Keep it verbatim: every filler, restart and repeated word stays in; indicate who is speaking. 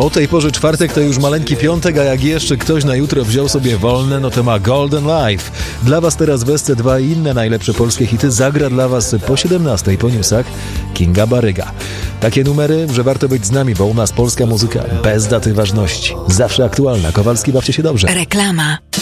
Speaker 1: O tej porze czwartek to już maleńki piątek, a jak jeszcze ktoś na jutro wziął sobie wolne, no to ma Golden Life. Dla was teraz w S C dwa i inne najlepsze polskie hity zagra dla was po siedemnastej po newsach Kinga Baryga. Takie numery, że warto być z nami, bo u nas polska muzyka bez daty ważności. Zawsze aktualna. Kowalski, bawcie się dobrze.
Speaker 2: Reklama.